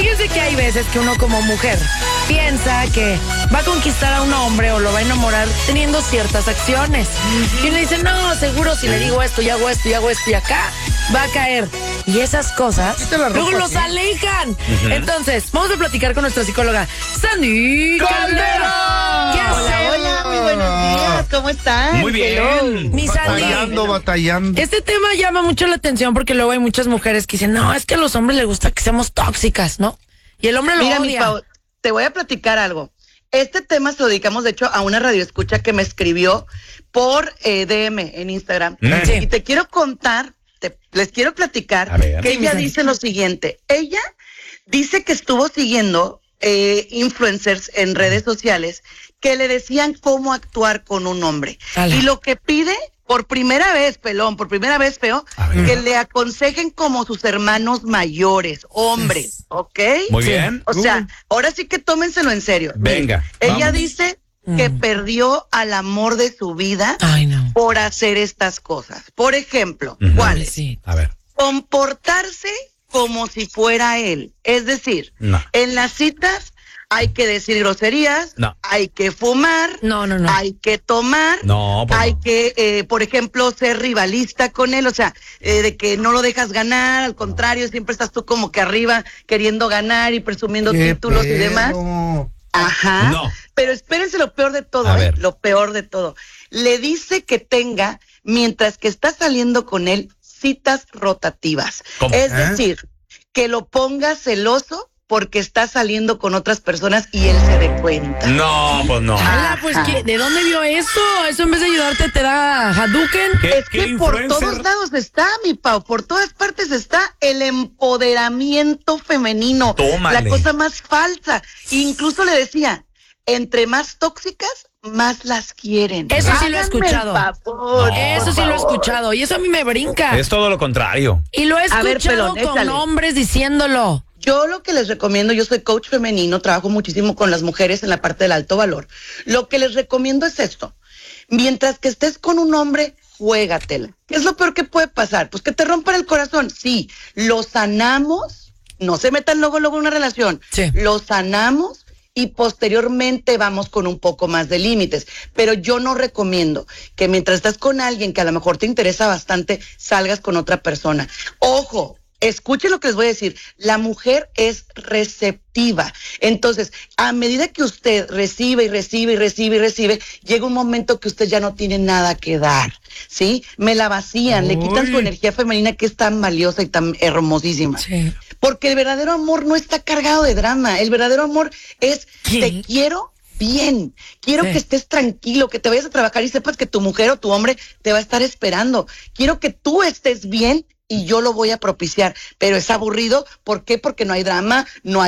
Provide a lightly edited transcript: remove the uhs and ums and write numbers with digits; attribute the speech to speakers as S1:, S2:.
S1: Fíjense que hay veces que uno como mujer piensa que va a conquistar a un hombre o lo va a enamorar teniendo ciertas acciones. Y uno dice, no, seguro si le digo esto y hago esto y hago esto y acá, va a caer. Y esas cosas luego los alejan. Entonces, vamos a platicar con nuestra psicóloga, Sandy Caldera. ¿Qué haces?
S2: Hola, muy buenos días, ¿cómo están?
S3: Muy bien.
S1: Mi Sandy.
S4: Batallando.
S1: Este tema llama mucho la atención porque luego hay muchas mujeres que dicen, no, es que a los hombres les gusta que seamos tóxicas, ¿no? Y el hombre lo
S2: Mira,
S1: odia.
S2: mi Pau, te voy a platicar algo. Este tema se lo dedicamos, de hecho, a una radioescucha que me escribió por DM en Instagram.
S1: Sí.
S2: Y te quiero contar, les quiero platicar que
S1: Sí,
S2: ella dice lo siguiente. Ella dice que estuvo siguiendo influencers en redes sociales que le decían cómo actuar con un hombre.
S1: Ala.
S2: Y lo que pide, por primera vez, pelón, por primera vez, feo, que le aconsejen como sus hermanos mayores, hombres, ¿ok?
S3: Muy bien.
S2: O sea, ahora sí que tómenselo en serio.
S3: Venga,
S2: Ella
S3: vamos.
S2: dice que perdió al amor de su vida
S1: Ay, no.
S2: por hacer estas cosas. Por ejemplo, ¿cuáles?
S1: Sí.
S3: A ver.
S2: Comportarse como si fuera él. Es decir,
S3: No.
S2: en las citas hay que decir groserías,
S3: No.
S2: hay que fumar,
S1: No.
S2: hay que tomar,
S3: No, pues
S2: hay
S3: no.
S2: que, por ejemplo, ser rivalista con él, o sea, de que no lo dejas ganar, al contrario, siempre estás tú como que arriba queriendo ganar y presumiendo títulos y demás. Ajá.
S3: No.
S2: Pero espérense lo peor de todo,
S3: A ver.
S2: lo peor de todo. Le dice que tenga, mientras que está saliendo con él, citas rotativas.
S3: ¿Cómo?
S2: Es decir, que lo ponga celoso porque está saliendo con otras personas y él se dé cuenta.
S3: No, pues no.
S1: Ala, pues, ¿de dónde vio eso? Eso en vez de ayudarte te da Hadouken.
S2: Es que por
S3: influencer?
S2: todos lados está, mi Pau, por todas partes está el empoderamiento femenino.
S3: Tómale.
S2: La cosa más falsa. Incluso le decía, entre más tóxicas, más las quieren.
S1: Eso sí lo he
S2: Háganme
S1: escuchado.
S2: el favor,
S1: Eso
S2: por
S1: sí lo he
S2: favor.
S1: escuchado y eso a mí me brinca.
S3: Es todo lo contrario.
S1: Y lo he
S2: A ver,
S1: escuchado
S2: pelón,
S1: con
S2: échale.
S1: hombres diciéndolo.
S2: Yo lo que les recomiendo, yo soy coach femenino, trabajo muchísimo con las mujeres en la parte del alto valor. Lo que les recomiendo es esto. Mientras que estés con un hombre, juégatela. ¿Qué es lo peor que puede pasar? Pues que te rompan el corazón. Sí, lo sanamos, no se metan luego en una relación.
S1: Sí.
S2: Lo sanamos y posteriormente vamos con un poco más de límites. Pero yo no recomiendo que mientras estás con alguien que a lo mejor te interesa bastante, salgas con otra persona. Ojo. Escuchen lo que les voy a decir. La mujer es receptiva. Entonces, a medida que usted recibe, llega un momento que usted ya no tiene nada que dar, ¿sí? Me la vacían, le quitan su energía femenina que es tan valiosa y tan hermosísima.
S1: Sí.
S2: Porque el verdadero amor no está cargado de drama. El verdadero amor es, te quiero bien. Quiero que estés tranquilo, que te vayas a trabajar y sepas que tu mujer o tu hombre te va a estar esperando. Quiero que tú estés bien y yo lo voy a propiciar. Pero es aburrido. ¿Por qué? Porque no hay drama, no hay